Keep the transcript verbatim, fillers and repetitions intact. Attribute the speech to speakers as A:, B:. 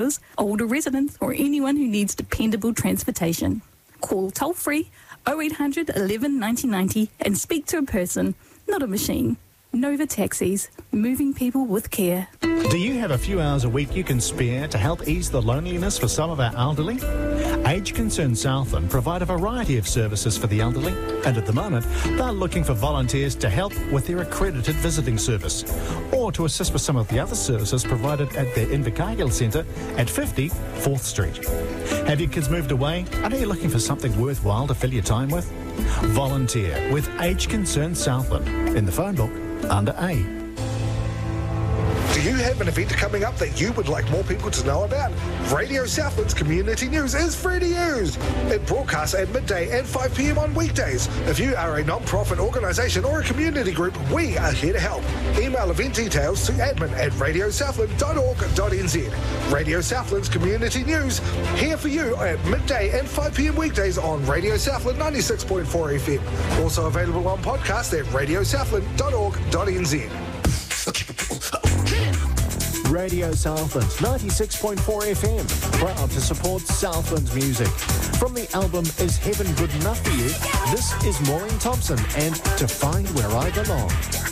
A: services, older residents or anyone who needs dependable transportation. Call toll-free oh eight hundred, eleven, ninety, ninety and speak to a person, not a machine. Nova Taxis, moving people with care.
B: Do you have a few hours a week you can spare to help ease the loneliness for some of our elderly? Age Concern Southland provide a variety of services for the elderly, and at the moment they're looking for volunteers to help with their accredited visiting service or to assist with some of the other services provided at their Invercargill Centre at fifty Fourth Street. Have your kids moved away? Are you looking for something worthwhile to fill your time with? Volunteer with Age Concern Southland in the phone book under A.
C: Do you have an event coming up that you would like more people to know about? Radio Southland's Community News is free to use. It broadcasts at midday and five p m on weekdays. If you are a non-profit organisation or a community group, we are here to help. Email event details to admin at radio southland dot org dot n z. Radio Southland's Community News, here for you at midday and five p m weekdays on Radio Southland ninety-six point four F M. Also available on podcast at radio southland dot org dot n z.
B: Radio Southland ninety-six point four F M, proud to support Southland's music. From the album Is Heaven Good Enough For You, this is Maureen Thompson and To Find Where I Belong.